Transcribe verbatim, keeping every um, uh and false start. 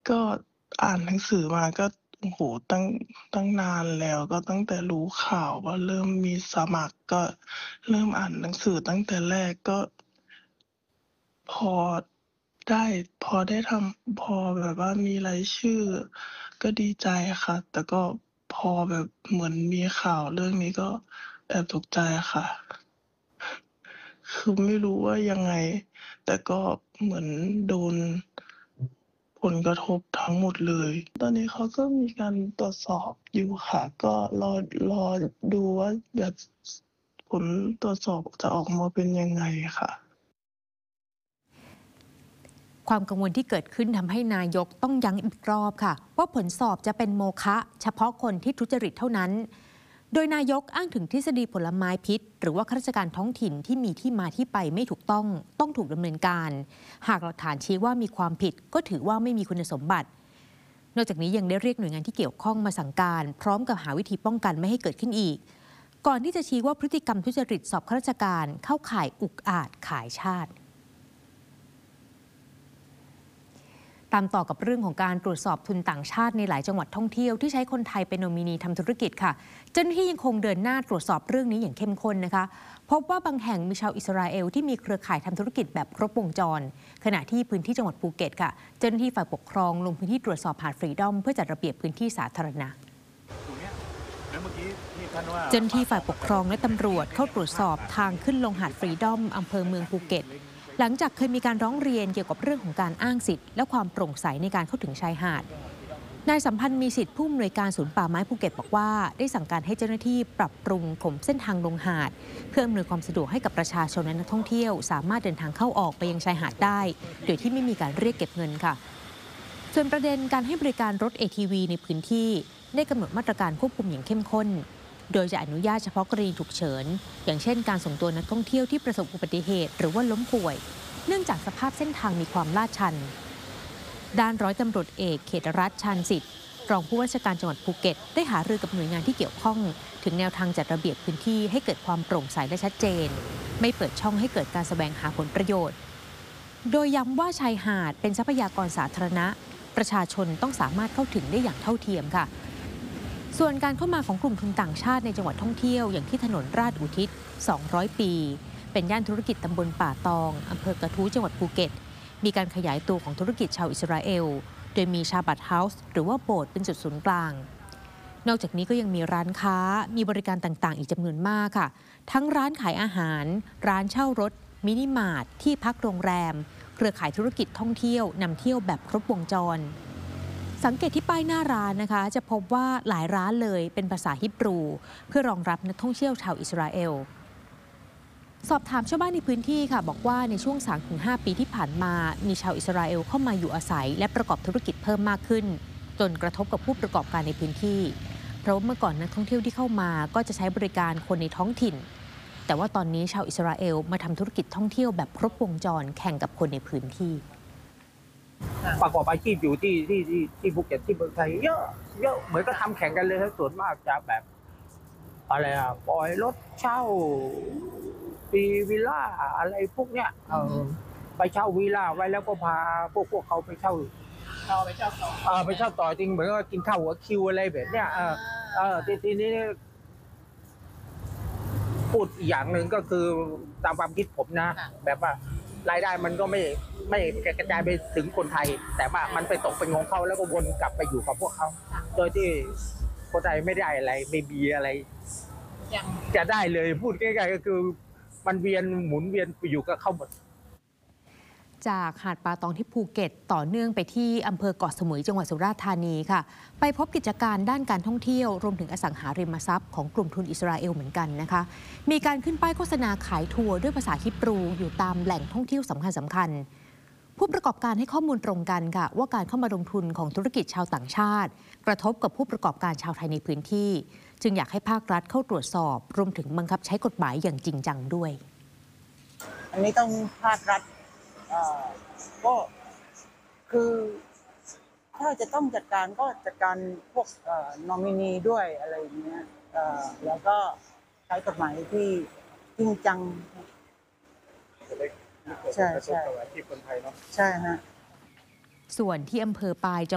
ก็อ่านหนังสือมาก็ โอ้โฮ ตั้ง ตั้งนานแล้ว ก็ตั้งแต่รู้ข่าวว่าเริ่มมีสมัคร ก็เริ่มอ่านหนังสือตั้งแต่แรก ก็ พอได้ พอได้ทำ พอแบบว่ามีรายชื่อก็ดีใจค่ะ แต่ก็พอแบบเหมือนมีข่าวเรื่องนี้ก็แอบตกใจอะค่ะ คือไม่รู้ว่ายังไง แต่ก็เหมือนโดน ผลกระทบทั้งหมดเลย ตอนนี้เขาก็มีการตรวจสอบอยู่ค่ะ ก็รอ รอดูว่าแบบ ผลตรวจสอบจะออกมาเป็นยังไงค่ะความกังวลที่เกิดขึ้นทำให้นายกต้องย้ำอีกรอบค่ะว่าผลสอบจะเป็นโมฆะเฉพาะคนที่ทุจริตเท่านั้น โดยนายกอ้างถึงทฤษฎีผลไม้พิษหรือว่าข้าราชการท้องถิ่นที่มีที่มาที่ไปไม่ถูกต้องต้องถูกดำเนินการ หากหลักฐานชี้ว่ามีความผิดก็ถือว่าไม่มีคุณสมบัติ นอกจากนี้ยังได้เรียกหน่วยงานที่เกี่ยวข้องมาสั่งการพร้อมกับหาวิธีป้องกันไม่ให้เกิดขึ้นอีก ก่อนที่จะชี้ว่าพฤติกรรมทุจริตสอบข้าราชการเข้าข่ายอุกอาจขายชาติตามต่อกับเรื่องของการตรวจสอบทุนต่างชาติในหลายจังหวัดท่องเที่ยวที่ใช้คนไทยเป็นโนมินีทำธุรกิจค่ะเจ้าหน้าที่ยังคงเดินหน้าตรวจสอบเรื่องนี้อย่างเข้มข้นนะคะพบว่าบางแห่งมีชาวอิสราเอลที่มีเครือข่ายทำธุรกิจแบบครบวงจรขณะที่พื้นที่จังหวัดภูเก็ตค่ะเจ้าหน้าที่ฝ่ายปกครองลงพื้นที่ตรวจสอบหาดฟรีดอมเพื่อจัดระเบียบพื้นที่สาธารณะเจ้าหน้าที่ฝ่ายปกครองและตำรวจเข้าตรวจสอบทางขึ้นลงหาดฟรีดอมอำเภอเมืองภูเก็ตหลังจากเคยมีการร้องเรียนเกี่ยวกับเรื่องของการอ้างสิทธิ์และความโปร่งใสในการเข้าถึงชายหาดนายสัมพันธ์มีสิทธิ์ผู้อำนวยการศูนย์ป่าไม้ภูเก็ตบอกว่าได้สั่งการให้เจ้าหน้าที่ปรับปรุงถมเส้นทางลงหาดเพื่ออำนวยความสะดวกให้กับประชาชนและนักท่องเที่ยวสามารถเดินทางเข้าออกไปยังชายหาดได้โดยที่ไม่มีการเรียกเก็บเงินค่ะส่วนประเด็นการให้บริการรถ เอ ที วี ในพื้นที่ได้กำหนดมาตรการควบคุมอย่างเข้มข้นโดยจะอนุญาตเฉพาะกรณีฉุกเฉินอย่างเช่นการส่งตัวนักท่องเที่ยวที่ประสบอุบัติเหตุหรือว่าล้มป่วยเนื่องจากสภาพเส้นทางมีความลาดชันด้านร้อยตำรวจเอกเขตรัตน์ชาญสิทธิ์รองผู้ว่าราชการจังหวัดภูเก็ตได้หารือกับหน่วยงานที่เกี่ยวข้องถึงแนวทางจัดระเบียบพื้นที่ให้เกิดความโปร่งใสและชัดเจนไม่เปิดช่องให้เกิดการแสวงหาผลประโยชน์โดยย้ำว่าชายหาดเป็นทรัพยากรสาธารณะประชาชนต้องสามารถเข้าถึงได้อย่างเท่าเทียมค่ะส่วนการเข้ามาของกลุ่มทุนต่างชาติในจังหวัดท่องเที่ยวอย่างที่ถนนราชอุทิศสองร้อยปีเป็นย่านธุรกิจตำบลป่าตองอำเภอกระทู้จังหวัดภูเก็ตมีการขยายตัวของธุรกิจชาวอิสราเอลโดยมีชาบัตเฮาส์หรือว่าโบสถ์เป็นจุดศูนย์กลางนอกจากนี้ก็ยังมีร้านค้ามีบริการต่างๆอีกจำนวนมากค่ะทั้งร้านขายอาหารร้านเช่ารถมินิมาร์ทที่พักโรงแรมเครือข่ายธุรกิจท่องเที่ยวนำเที่ยวแบบครบวงจรสังเกตที่ป้ายหน้าร้านนะคะจะพบว่าหลายร้านเลยเป็นภาษาฮิบรูเพื่อรองรับนักท่องเที่ยวชาวอิสราเอลสอบถามชาวบ้านในพื้นที่ค่ะบอกว่าในช่วง สามถึงห้า ปีที่ผ่านมามีชาวอิสราเอลเข้ามาอยู่อาศัยและประกอบธุรกิจเพิ่มมากขึ้นจนกระทบกับผู้ประกอบการในพื้นที่เพราะเมื่อก่อนนักท่องเที่ยวที่เข้ามาก็จะใช้บริการคนในท้องถิ่นแต่ว่าตอนนี้ชาวอิสราเอลมาทำธุรกิจท่องเที่ยวแบบครบวงจรแข่งกับคนในพื้นที่ประกอบอาชีพอยู่ที่ที่ที่ที่ภูเก็ตที่เมืองไทยเยอะเยอะเหมือนก็ทำแข่งกันเลยส่วนมากจะแบบอะไรอะปล่อยรถเช่าปีวิลล่าอะไรพวกเนี้ยเออไปเช่าวิลล่าไว้แล้วก็พาพวกพวกเขาไปเช่าเราไปเช่าต่อเออไปเช่าต่อจริงเหมือนก็กินข้าวหัวคิวอะไรแบบเนี้ยเออเออทีทีนี้พูดอีกอย่างหนึ่งก็คือตามความคิดผมนะแบบว่ารายได้มันก็ไม่ไม่กระจายไปถึงคนไทยแต่ว่ามันไปตกเป็นของเขาแล้วก็วนกลับไปอยู่กับพวกเขาโดยที่คนไทยไม่ได้อะไรไม่มีอะไรจะได้เลยพูดง่ายๆก็คือมันเวียนหมุนเวียนไปอยู่กับเขาหมดจากหาดป่าตองที่ภูเก็ตต่อเนื่องไปที่อำเภอเกาะสมุยจังหวัดสุราษฎร์ธานีค่ะไปพบกิจการด้านการท่องเที่ยวรวมถึงอสังหาริมทรัพย์ของกลุ่มทุนอิสราเอลเหมือนกันนะคะมีการขึ้นป้ายโฆษณาขายทัวร์ด้วยภาษาฮิบรูอยู่ตามแหล่งท่องเที่ยวสำคัญสำคัญผู้ประกอบการให้ข้อมูลตรงกันค่ะว่าการเข้ามาลงทุนของธุรกิจชาวต่างชาติกระทบกับผู้ประกอบการชาวไทยในพื้นที่จึงอยากให้ภาครัฐเข้าตรวจสอบรวมถึงบังคับใช้กฎหมายอย่างจริงจังด้วยอันนี้ต้องภาครัฐก็คือถ้าจะต้องจัดการก็จัดการพวกนอมินีด้วยอะไรอย่างเงี้ยแล้วก็ใช้กฎหมายที่จริงจังใช่ใช่ที่คนไทยเนาะใช่ฮะส่วนที่อำเภอปาย